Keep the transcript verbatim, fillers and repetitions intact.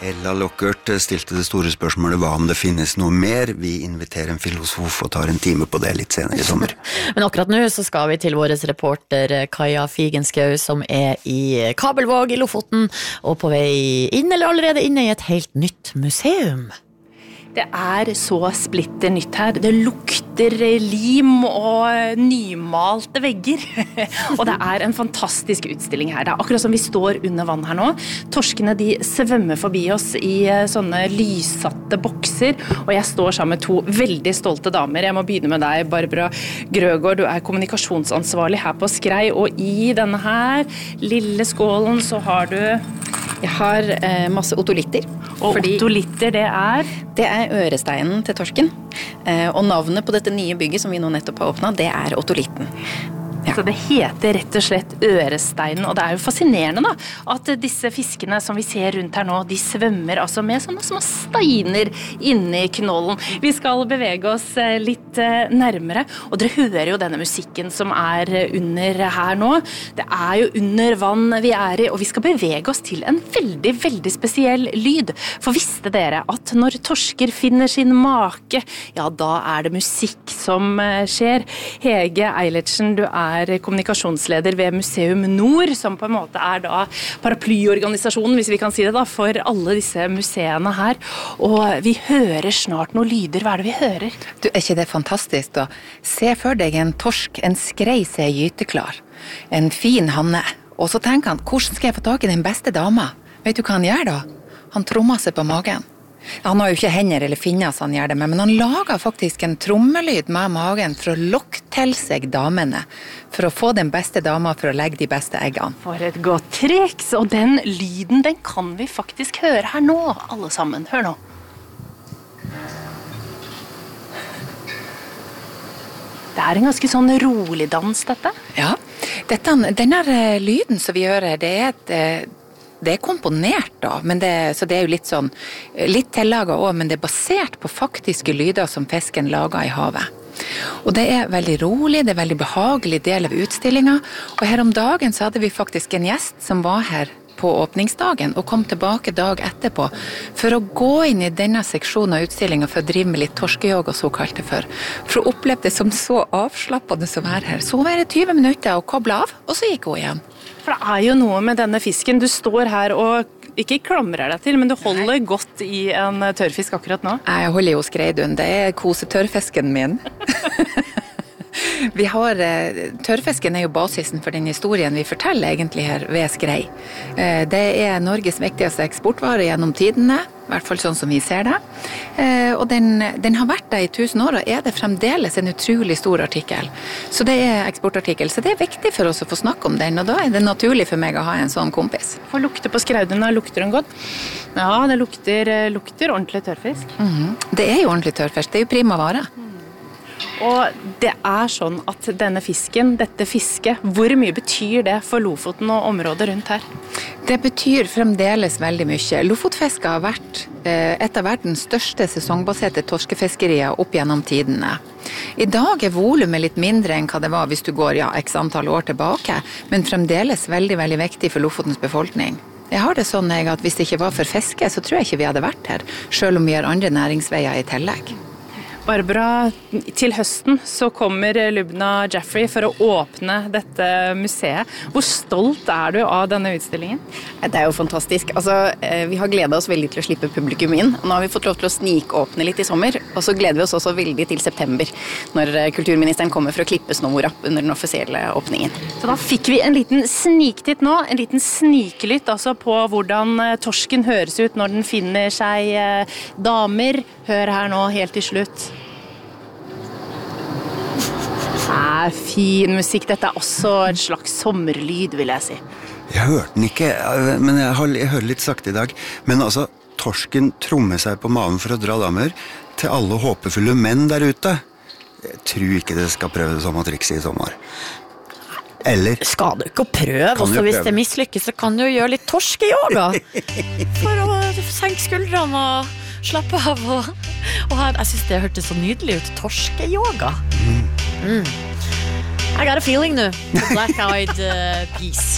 Ella Lockert stilte det store spørsmålet hva om det finnes noe mer. Vi inviterer en filosof og tar en time på det litt senere i sommer. Men akkurat nå så skal vi til våres reporter Kaja Figenschou, som er i Kabelvåg i Lofoten, og på vei inn eller allerede inne i et helt nytt museum. Det er så splitter nytt her. Det lukter lim og nymalte vegger. Og det er en fantastisk utstilling her. Det er akkurat som vi står under vann her nå. Torskene de svømmer forbi oss i sånne lyssatte bokser. Og jeg står sammen med to veldig stolte damer. Jeg må begynne med deg, Barbara Grøgaard. Du er kommunikasjonsansvarlig her på Skrei. Og i denne her lille skålen så har du... Jeg har eh, masse otolitter. Og otolitter, det er? Det er øresteinen til torsken. Eh, og navnet på dette nye bygget som vi nå nettopp har åpnet, det er otolitten. Ja. Så det heter rett og slett øresteinen, og det er jo fascinerende da, at disse fiskene som vi ser rundt her nå, de svømmer altså med sånne små steiner inne i knollen. Vi skal bevege oss litt nærmere, og dere hører jo denne musikken som er under her nå. Det er jo under vann vi er i, og vi skal bevege oss til en veldig, veldig spesiell lyd. For visste dere at når torsker finner sin make, ja, da er det musikk som skjer. Hege Eilertsen, du er er kommunikasjonsleder ved Museum Nord, som på en måte er da paraplyorganisasjonen, hvis vi kan si det da, for alle disse museene her. Og vi hører snart noen lyder. Hva er det vi hører? Du, er ikke det fantastisk da? Se for deg en torsk, en skrei som er gyteklar. En fin hanne. Og så tenker han, hvordan skal jeg få tak i den beste dama? Vet du hva han gjør da? Han trommer seg på magen. Han har jo ikke hender eller finner så han gjør det med, men han lager faktisk en trommelyd med magen for å lokke til seg damene, for å få den beste dama for å legge de beste eggene. For et godt triks, og den lyden, den kan vi faktisk høre her nå, alle sammen. Hør nå. Det er en ganske sånn rolig dans, dette. Ja, dette, denne lyden som vi hører, det er et... Det er komponert da, men det, så det er jo litt sånn, litt tillaget også, men det er basert på faktiske lyder som fisken lager i havet. Og det er veldig rolig, det er veldig behagelig del av utstillingen, og her om dagen så hadde vi faktisk en gjest som var her på åpningsdagen og kom tilbake dag etterpå for å gå inn i denne seksjonen av utstillingen for å drive med litt torskeyoga, så kalt det for. For å oppleve det som så avslappende som er her. Så var det tyve minutter og koble av, og så gikk hun igjen. For det er jo noe med denne fisken. Du står her og ikke klamrer deg til, men du holder Nei. Godt i en tørrfisk akkurat nå. Jeg holder jo skreidun. Det er kosetørrfisken min. Vi har, tørrfisken er jo basisen for den historien vi forteller egentlig her ved Skrei. Det er Norges viktigste eksportvare gjennom tidene, i hvert fall sånn som vi ser det. Og den, den har vært der i tusen år, og er det fremdeles en utrolig stor artikkel. Så det er eksportartikkel, så det er viktig for oss å få snakke om den, og da er det naturlig for meg å ha en sånn kompis. Få lukte på skreidene, lukter den godt? Ja, det lukter, lukter ordentlig tørrfisk. Mm-hmm. Det er jo ordentlig tørrfisk, det er jo prima vare. Og det er sånn at denne fisken, dette fisket, hvor mye betyr det for Lofoten og området rundt her? Det betyr fremdeles veldig mye. Lofotfiske har vært et av verdens største sesongbaserte torskefiskerier opp gjennom tidene. I dag er volumet litt mindre enn hva det var hvis du går ja, x antall år tilbake, men fremdeles veldig, veldig viktig for Lofotens befolkning. Jeg har det sånn jeg, at hvis det ikke var for fiske, så tror jeg ikke vi hadde vært her, selv om vi har andre næringsveier i tillegg. Barbara, til høsten så kommer Lubna Jaffrey for å åpne dette museet. Hvor stolt er du av denne utstillingen? Det er jo fantastisk. Altså, vi har gledet oss veldig til å slippe publikum inn. Nå har vi fått lov til å snikåpne litt i sommer, og så gleder vi oss også veldig til september, når kulturministeren kommer for å klippe snowra under den offisielle åpningen. Så da fikk vi en liten sniktitt nå, en liten snikelytt altså på hvordan torsken høres ut når den finner seg damer. Hør her nå helt til slutt. Det er fin musikk. Dette er også en slags sommerlyd, vil jeg si. Jeg hørte den ikke, men jeg, har, jeg hører litt sakte i dag. Men altså, torsken trommer seg på maven for å dra damer til alle håpefulle menn der ute. Jeg tror ikke det skal prøve det samme trikset i sommer. Eller? Skal du ikke prøve? Også hvis det mislykkes, så kan du jo gjøre litt torskeyoga. For å senke skuldrene og slappe av. Og, og jeg synes det hørtes så nydelig ut. Torskeyoga. Mm. Mm. I got a feeling nu. Black-eyed uh, peas.